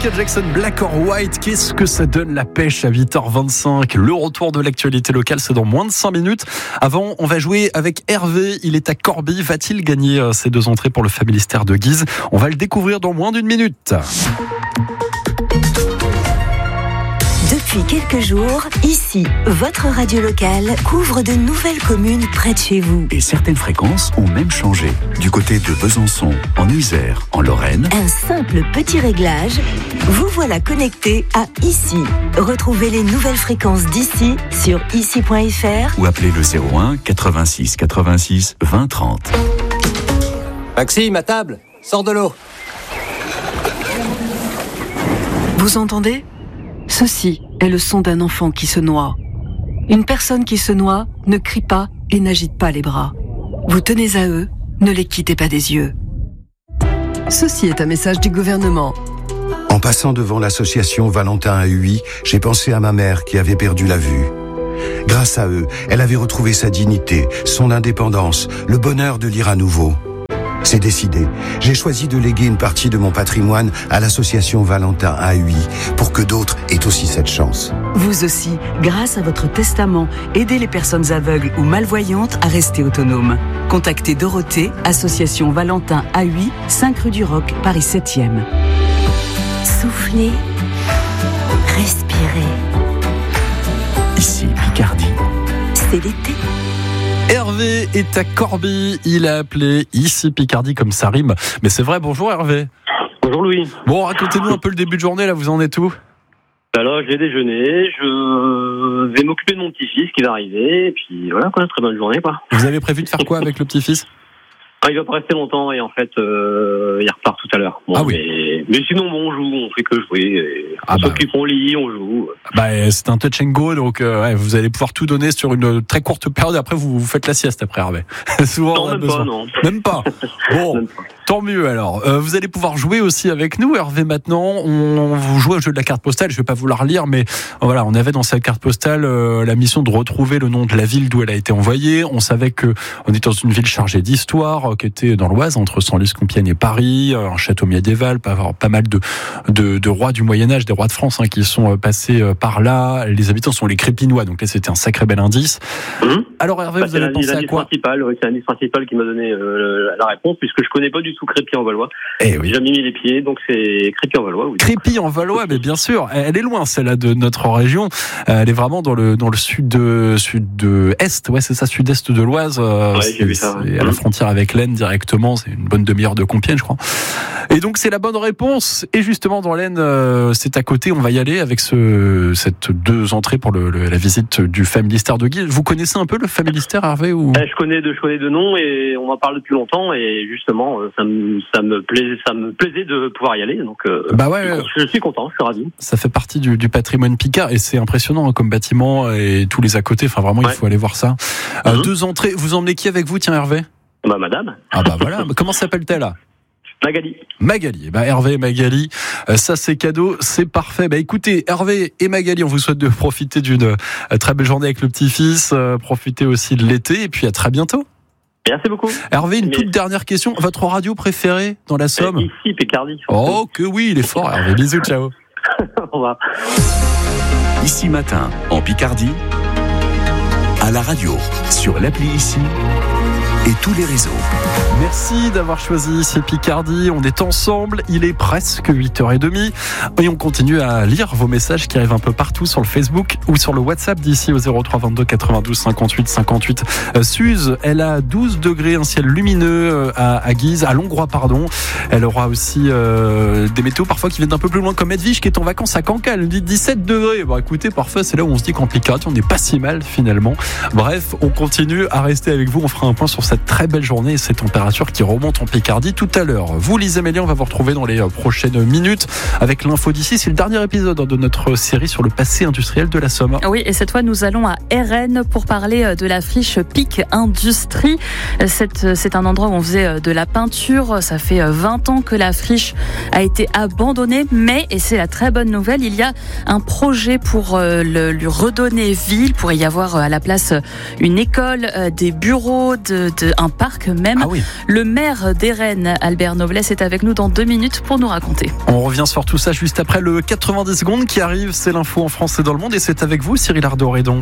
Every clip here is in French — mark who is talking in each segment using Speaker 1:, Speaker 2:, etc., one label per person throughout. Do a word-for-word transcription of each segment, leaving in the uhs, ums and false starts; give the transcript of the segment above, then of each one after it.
Speaker 1: Michael Jackson, Black or White, qu'est-ce que ça donne la pêche à huit heures vingt-cinq? Le retour de l'actualité locale, c'est dans moins de cinq minutes. Avant, on va jouer avec Hervé. Il est à Corbie. Va-t-il gagner ces deux entrées pour le Familistère de Guise? On va le découvrir dans moins d'une minute.
Speaker 2: Depuis quelques jours, ici, votre radio locale couvre de nouvelles communes près de chez vous.
Speaker 3: Et certaines fréquences ont même changé. Du côté de Besançon, en Isère, en Lorraine.
Speaker 2: Un simple petit réglage, vous voilà connecté à Ici. Retrouvez les nouvelles fréquences d'ici sur ici point f r
Speaker 3: ou appelez le zéro un quatre-vingt-six quatre-vingt-six vingt trente.
Speaker 4: Maxime, à table, sors de l'eau.
Speaker 5: Vous entendez ? Ceci est le son d'un enfant qui se noie. Une personne qui se noie ne crie pas et n'agite pas les bras. Vous tenez à eux, ne les quittez pas des yeux. Ceci est un message du gouvernement.
Speaker 6: En passant devant l'association Valentin A U I, j'ai pensé à ma mère qui avait perdu la vue. Grâce à eux, elle avait retrouvé sa dignité, son indépendance, le bonheur de lire à nouveau. C'est décidé. J'ai choisi de léguer une partie de mon patrimoine à l'association Valentin A U I pour que d'autres aient aussi cette chance.
Speaker 5: Vous aussi, grâce à votre testament, aidez les personnes aveugles ou malvoyantes à rester autonomes. Contactez Dorothée, association Valentin A U I, cinq rue du Roc, Paris septième.
Speaker 2: Soufflez, respirez.
Speaker 3: Ici, Picardie.
Speaker 2: C'est l'été.
Speaker 1: Hervé est à Corbie, il a appelé Ici Picardie comme ça rime. Mais c'est vrai, bonjour Hervé.
Speaker 7: Bonjour Louis.
Speaker 1: Bon, racontez-nous un peu le début de journée, là vous en êtes où?
Speaker 7: Alors j'ai déjeuné, je vais m'occuper de mon petit-fils qui va arriver, et puis voilà quoi, très bonne journée quoi.
Speaker 1: Vous avez prévu de faire quoi avec le petit-fils?
Speaker 7: Ah, il va pas rester longtemps et en fait euh, il repart tout à l'heure. Bon,
Speaker 1: ah oui.
Speaker 7: Mais, mais sinon bon, on joue, on fait que jouer. Et
Speaker 1: ah
Speaker 7: on
Speaker 1: bah.
Speaker 7: s'occupe, on lit, on joue.
Speaker 1: Bah, c'est un touch and go, donc euh, ouais, vous allez pouvoir tout donner sur une très courte période. Après vous, vous faites la sieste après Hervé. Souvent
Speaker 7: non,
Speaker 1: on a
Speaker 7: même
Speaker 1: besoin.
Speaker 7: pas, non.
Speaker 1: Même pas. Bon,
Speaker 7: même pas.
Speaker 1: Tant mieux alors. Euh, vous allez pouvoir jouer aussi avec nous Hervé maintenant. On, on vous joue au jeu de la carte postale. Je vais pas vous la relire, mais voilà, on avait dans cette carte postale euh, la mission de retrouver le nom de la ville d'où elle a été envoyée. On savait que on était dans une ville chargée d'histoire, euh, qui était dans l'Oise, entre Senlis, Compiègne et Paris, euh, un château médiéval, pas, pas mal de, de, de rois du Moyen-Âge, des rois de France hein, qui sont passés euh, par là. Les habitants sont les Crépinois, donc là c'était un sacré bel indice. Mmh. Alors Hervé, bah, vous avez pensé à quoi?
Speaker 7: Oui, c'est l'indice principal qui m'a donné euh, la réponse, puisque je connais pas du tout Crépy-en-Valois.
Speaker 1: Eh oui.
Speaker 7: J'ai jamais mis les pieds, donc c'est Crépy-en-Valois. Oui.
Speaker 1: Crépy-en-Valois, mais bien sûr, elle est loin celle-là de notre région. Elle est vraiment dans le dans le sud de sud de est, ouais c'est ça, sud-est de l'Oise.
Speaker 7: Ouais,
Speaker 1: c'est,
Speaker 7: j'ai vu ça.
Speaker 1: C'est à la frontière avec l'Aisne directement. C'est une bonne demi-heure de Compiègne, je crois. Et donc c'est la bonne réponse. Et justement dans l'Aisne, c'est à côté. On va y aller avec ce cette deux entrées pour le, le la visite du Familistère de Guise. Vous connaissez un peu le Familistère, Hervé ou...
Speaker 7: Je connais de je connais de nom et on en parle depuis longtemps et justement ça me ça me plaisait ça me plaisait de pouvoir y aller donc euh,
Speaker 1: bah ouais,
Speaker 7: je, je suis content, je suis ravi.
Speaker 1: Ça fait partie du, du patrimoine Picard et c'est impressionnant hein, comme bâtiment et tous les à côté. Enfin vraiment ouais. Il faut aller voir ça. Euh, mmh. Deux entrées. Vous emmenez qui avec vous, tiens Hervé?
Speaker 7: Bah madame.
Speaker 1: Ah bah voilà. Comment s'appelle-t-elle là?
Speaker 7: Magali.
Speaker 1: Magali. Bah Hervé et Magali, euh, ça c'est cadeau, c'est parfait. Bah écoutez, Hervé et Magali, on vous souhaite de profiter d'une euh, très belle journée avec le petit-fils, euh, profitez aussi de l'été et puis à très bientôt.
Speaker 7: Merci beaucoup.
Speaker 1: Hervé, une Mais... toute dernière question. Votre radio préférée dans la Somme?
Speaker 7: Ici, Picardie.
Speaker 1: Oh que oui, il est fort Hervé. Bisous, ciao.
Speaker 7: Au revoir.
Speaker 3: Ici matin, en Picardie, à la radio, sur l'appli Ici et tous les réseaux.
Speaker 1: Merci d'avoir choisi Ici Picardie. On est ensemble. Il est presque huit heures trente et on continue à lire vos messages qui arrivent un peu partout sur le Facebook ou sur le WhatsApp d'ici au zéro trois vingt-deux quatre-vingt-douze cinquante-huit cinquante-huit. Euh, Suze, elle a douze degrés, un ciel lumineux à, à Guise, à Longrois, pardon. Elle aura aussi euh, des météos parfois qui viennent un peu plus loin, comme Edwige qui est en vacances à Cancale. Elle dit dix-sept degrés. Bon, écoutez, parfois c'est là où on se dit qu'en Picardie, on n'est pas si mal finalement. Bref, on continue à rester avec vous. On fera un point sur cette très belle journée et ces températures qui remontent en Picardie tout à l'heure. Vous, Lise Amélia, on va vous retrouver dans les prochaines minutes avec l'info d'ici. C'est le dernier épisode de notre série sur le passé industriel de la Somme.
Speaker 8: Oui, et cette fois, nous allons à Airaines pour parler de la friche Pic Industrie. C'est, c'est un endroit où on faisait de la peinture. Ça fait vingt ans que la friche a été abandonnée, mais, et c'est la très bonne nouvelle, il y a un projet pour le, lui redonner vie. Il pourrait y avoir à la place une école, des bureaux, de, de, un parc même.
Speaker 1: Ah oui.
Speaker 8: Le maire d'Erennes, Albert Noblesse, est avec nous dans deux minutes pour nous raconter.
Speaker 1: On revient sur tout ça juste après le quatre-vingt-dix secondes qui arrive. C'est l'info en France et dans le monde et c'est avec vous, Cyril Ardo-Redon.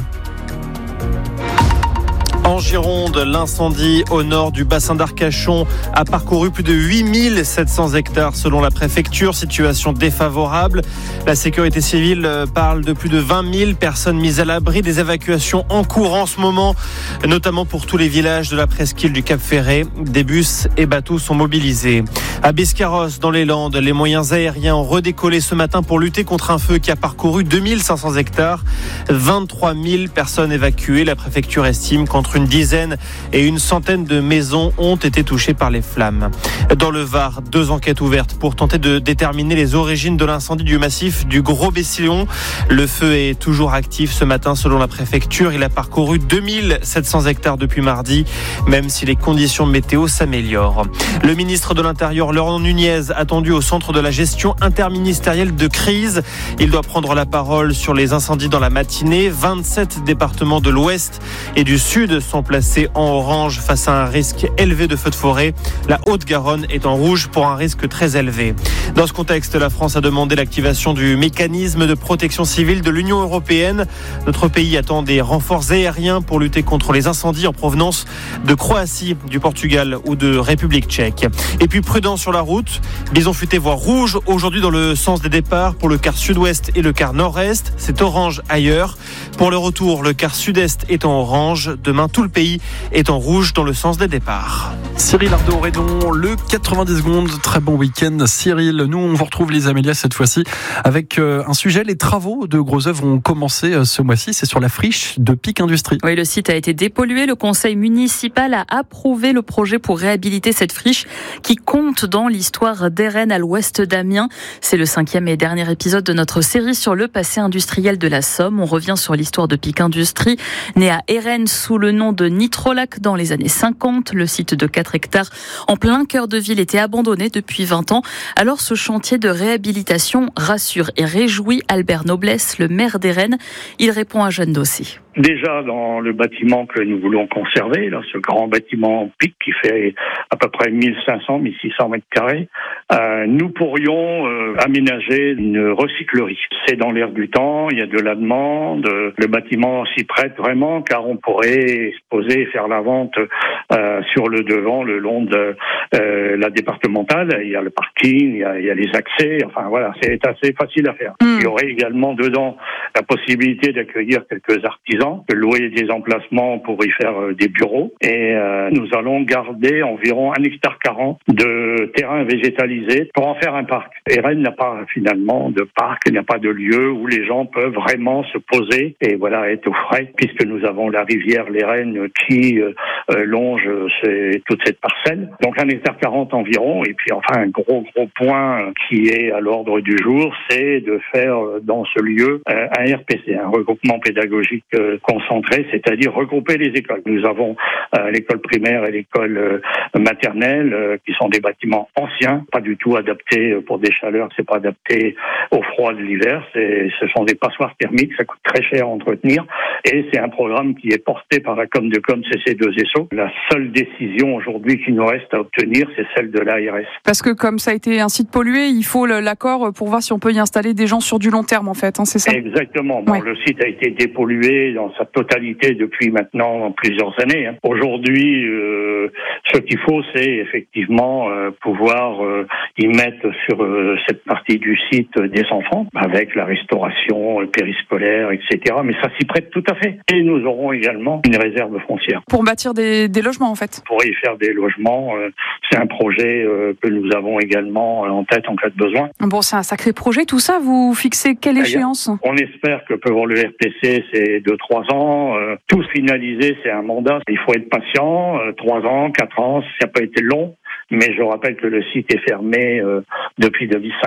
Speaker 9: En Gironde, l'incendie au nord du bassin d'Arcachon a parcouru plus de huit mille sept cents hectares selon la préfecture, situation défavorable. La sécurité civile parle de plus de vingt mille personnes mises à l'abri, des évacuations en cours en ce moment, notamment pour tous les villages de la presqu'île du Cap-Ferret. Des bus et bateaux sont mobilisés. À Biscarrosse, dans les Landes, les moyens aériens ont redécollé ce matin pour lutter contre un feu qui a parcouru deux mille cinq cents hectares. vingt-trois mille personnes évacuées. La préfecture estime qu'entre une dizaine et une centaine de maisons ont été touchées par les flammes. Dans le Var, deux enquêtes ouvertes pour tenter de déterminer les origines de l'incendie du massif du Gros-Bessillon. Le feu est toujours actif ce matin selon la préfecture. Il a parcouru deux mille sept cents hectares depuis mardi, même si les conditions météo s'améliorent. Le ministre de l'Intérieur, Laurent Nunez, attendu au centre de la gestion interministérielle de crise. Il doit prendre la parole sur les incendies dans la matinée. vingt-sept départements de l'Ouest et du Sud sont placés en orange face à un risque élevé de feux de forêt. La Haute-Garonne est en rouge pour un risque très élevé. Dans ce contexte, la France a demandé l'activation du mécanisme de protection civile de l'Union européenne. Notre pays attend des renforts aériens pour lutter contre les incendies en provenance de Croatie, du Portugal ou de République tchèque. Et puis prudence sur la route. Bison futé voie rouge aujourd'hui dans le sens des départs pour le quart sud-ouest et le quart nord-est. C'est orange ailleurs. Pour le retour, le quart sud-est est en orange. Demain, tout le pays est en rouge dans le sens des départs.
Speaker 1: Cyril Ardo-Redon, le quatre-vingt-dix secondes. Très bon week-end, Cyril. Nous, on vous retrouve les Amélias cette fois-ci avec un sujet. Les travaux de gros œuvres ont commencé ce mois-ci. C'est sur la friche de Pic Industrie.
Speaker 8: Oui, le site a été dépollué. Le conseil municipal a approuvé le projet pour réhabiliter cette friche qui compte dans l'histoire d'Erennes à l'ouest d'Amiens. C'est le cinquième et dernier épisode de notre série sur le passé industriel de la Somme. On revient sur l'histoire de Pic Industrie, né à Erennes sous le nom de Nitrolac dans les années cinquante. Le site de quatre hectares en plein cœur de ville était abandonné depuis vingt ans. Alors ce chantier de réhabilitation rassure et réjouit Albert Noblesse, le maire d'Erennes. Il répond à Jeanne Dossy.
Speaker 10: Déjà dans le bâtiment que nous voulons conserver, là, ce grand bâtiment Pic qui fait à peu près mille cinq cents, mille six cents mètres carrés, euh, nous pourrions euh, aménager une recyclerie. C'est dans l'air du temps, il y a de la demande, le bâtiment s'y prête vraiment car on pourrait se poser et faire la vente euh, sur le devant, le long de euh, la départementale. Il y a le parking, il y a, il y a les accès, enfin voilà, c'est assez facile à faire. Mmh. Il y aurait également dedans la possibilité d'accueillir quelques artisans, de louer des emplacements pour y faire des bureaux. Et euh, nous allons garder environ un hectare quarante de terrain végétalisé pour en faire un parc. Erennes n'a pas finalement de parc, il n'y a pas de lieu où les gens peuvent vraiment se poser et voilà être au frais, puisque nous avons la rivière l'Erennes qui euh, longe c'est, toute cette parcelle. Donc un hectare quarante environ. Et puis enfin un gros gros point qui est à l'ordre du jour, c'est de faire dans ce lieu euh, un R P C, un regroupement pédagogique euh, concentré, c'est-à-dire regrouper les écoles. Nous avons euh, l'école primaire et l'école euh, maternelle euh, qui sont des bâtiments anciens, pas du tout adaptés pour des chaleurs, c'est pas adapté au froid de l'hiver, c'est, ce sont des passoires thermiques, ça coûte très cher à entretenir et c'est un programme qui est porté par la com de com C C deux S O. La seule décision aujourd'hui qui nous reste à obtenir, c'est celle de l'A R S.
Speaker 11: Parce que comme ça a été un site pollué, il faut l'accord pour voir si on peut y installer des gens sur du long terme en fait, hein, c'est ça?
Speaker 10: Exactement. Bon, ouais. Le site a été dépollué dans sa totalité depuis maintenant plusieurs années. Hein. Aujourd'hui, euh, ce qu'il faut, c'est effectivement euh, pouvoir euh, y mettre sur euh, cette partie du site des enfants, avec la restauration périscolaire, et cetera. Mais ça s'y prête tout à fait. Et nous aurons également une réserve foncière.
Speaker 11: Pour bâtir des, des logements, en fait.
Speaker 10: Pour y faire des logements, euh, c'est un projet euh, que nous avons également en tête en cas de besoin.
Speaker 11: Bon, c'est un sacré projet, tout ça. Vous fixez quelle échéance?
Speaker 10: On espère que pour le R P C, c'est de trois ans. Euh, tout finalisé, c'est un mandat. Il faut être patient. Euh, trois ans, quatre ans, ça n'a pas été long. Mais je rappelle que le site est fermé euh, depuis deux mille cinq.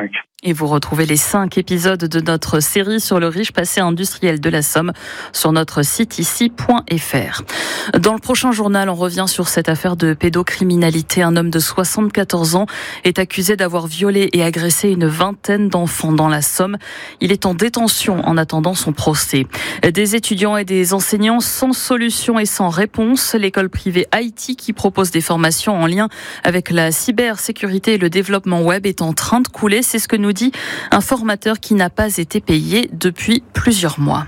Speaker 8: Et vous retrouvez les cinq épisodes de notre série sur le riche passé industriel de la Somme sur notre site ici point f r. Dans le prochain journal, on revient sur cette affaire de pédocriminalité. Un homme de soixante-quatorze ans est accusé d'avoir violé et agressé une vingtaine d'enfants dans la Somme. Il est en détention en attendant son procès. Des étudiants et des enseignants sans solution et sans réponse. L'école privée Haïti, qui propose des formations en lien avec la cybersécurité et le développement web, est en train de couler. C'est ce que nous dit un formateur qui n'a pas été payé depuis plusieurs mois.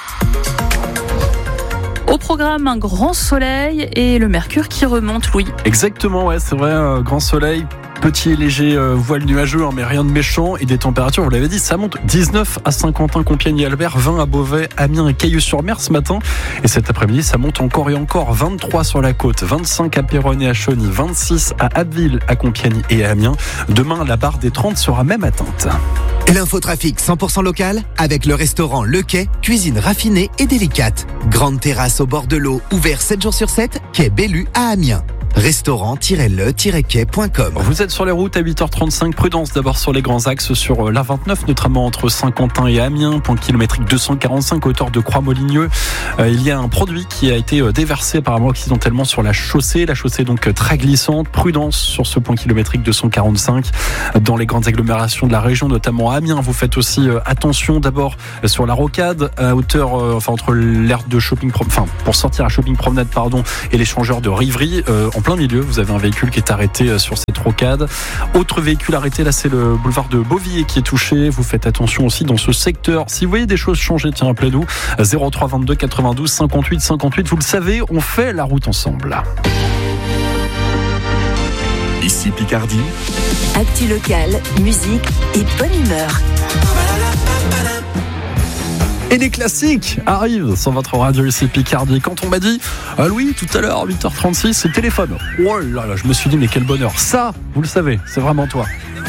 Speaker 8: Au programme, un grand soleil et le mercure qui remonte, Louis.
Speaker 1: Exactement, ouais, c'est vrai, un grand soleil. Petit et léger euh, voile nuageux, hein, mais rien de méchant. Et des températures, vous l'avez dit, ça monte. dix-neuf à Saint-Quentin, Compiègne et Albert, vingt à Beauvais, Amiens et Cailloux-sur-Mer ce matin. Et cet après-midi, ça monte encore et encore. vingt-trois sur la côte, vingt-cinq à Péronne et à Chauny, vingt-six à Abbeville, à Compiègne et à Amiens. Demain, la barre des trente sera même atteinte.
Speaker 12: Et l'infotrafic cent pour cent local avec le restaurant Le Quai, cuisine raffinée et délicate. Grande terrasse au bord de l'eau, ouvert sept jours sur sept, quai Bellu à Amiens. restaurant tiret le tiret quai point com.
Speaker 1: Vous êtes sur les routes à huit heures trente-cinq. Prudence d'abord sur les grands axes sur l'A vingt-neuf, notamment entre Saint-Quentin et Amiens, point kilométrique deux cent quarante-cinq, hauteur de Croix-Moligneux. Euh, il y a un produit qui a été déversé apparemment accidentellement sur la chaussée. La chaussée est donc très glissante. Prudence sur ce point kilométrique deux cent quarante-cinq. Dans les grandes agglomérations de la région, notamment à Amiens, vous faites aussi attention d'abord sur la rocade, à hauteur, euh, enfin entre l'aire de shopping, enfin pour sortir à shopping promenade, pardon, et l'échangeur de Rivry. Euh, en plein milieu, vous avez un véhicule qui est arrêté sur cette rocade. Autre véhicule arrêté, là c'est le boulevard de Beauvillers qui est touché. Vous faites attention aussi dans ce secteur. Si vous voyez des choses changer, tiens, appelez-nous zéro trois vingt-deux quatre-vingt-douze cinquante-huit cinquante-huit. Vous le savez, on fait la route ensemble.
Speaker 3: Ici Picardie.
Speaker 2: Actu locale, musique et bonne humeur.
Speaker 1: Et les classiques arrivent sur votre radio ici Picardie. Quand on m'a dit ah Louis, tout à l'heure, huit heures trente-six, c'est téléphone. Oh là là, je me suis dit, mais quel bonheur. Ça, vous le savez, c'est vraiment toi.